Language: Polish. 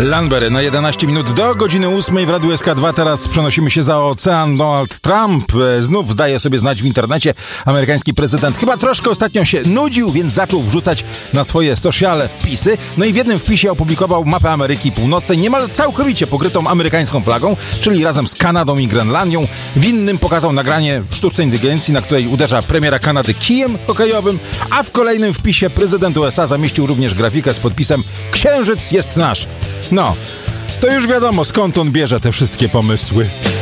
Landberry na 11 minut do godziny 8 w Radiu SK2. Teraz przenosimy się za ocean. Donald Trump znów daje sobie znać w internecie. Amerykański prezydent chyba troszkę ostatnio się nudził, więc zaczął wrzucać na swoje sociale wpisy. No i w jednym wpisie opublikował mapę Ameryki Północnej, niemal całkowicie pokrytą amerykańską flagą, czyli razem z Kanadą i Grenlandią. W innym pokazał nagranie sztucznej inteligencji, na której uderza premiera Kanady kijem hokejowym, a w kolejnym wpisie prezydent USA zamieścił również grafikę z podpisem "Księżyc jest nasz". No, to już wiadomo, skąd on bierze te wszystkie pomysły.